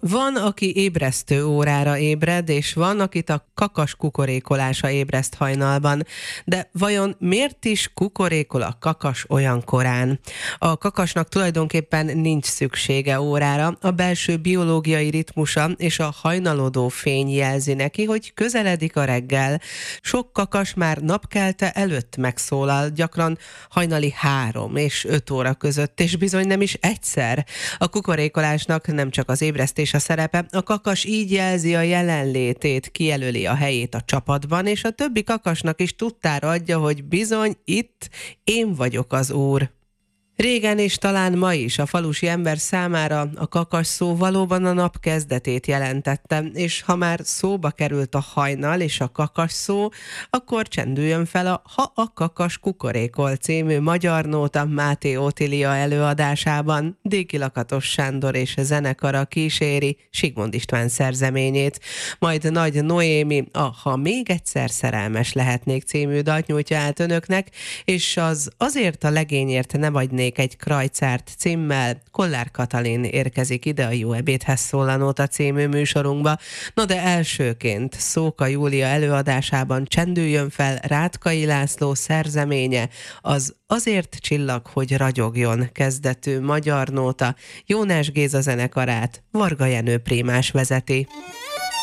Van, aki ébresztő órára ébred, és van, akit a kakas kukorékolása ébreszt hajnalban. De vajon miért is kukorékol a kakas olyan korán? A kakasnak tulajdonképpen nincs szüksége órára, a belső biológiai ritmusa és a hajnalodó fény jelzi neki, hogy közeledik a reggel. Sok kakas már napkelte előtt megszólal, gyakran hajnali 3 és 5 óra között, és bizony nem is egyszer. A kukorékolásnak nem csak az ébresztés a szerepe, a kakas így jelzi a jelenlétét, kijelöli a helyét a csapatban, és a többi kakasnak is tudtára adja, hogy bizony itt én vagyok az úr. Régen és talán ma is a falusi ember számára a kakas szó valóban a nap kezdetét jelentette, és ha már szóba került a hajnal és a kakas szó, akkor csendüljön fel a Ha a kakas kukorékol című magyar nóta Máté Otília előadásában. Déki Lakatos Sándor és zenekara kíséri Sigmond István szerzeményét, majd Nagy Noémi a Ha még egyszer szerelmes lehetnék című dalt nyújtja át önöknek, és az Azért a legényért ne vagy egy krajcárt címmel Kollár Katalin érkezik ide a Jó ebédhez szól a nóta című műsorunkba. No de elsőként Szóka Júlia előadásában csendüljön fel Rátkai László szerzeménye, az Azért csillag, hogy ragyogjon kezdetű magyar nóta. Jónás Géza zenekarát Varga Jenő prímás vezeti.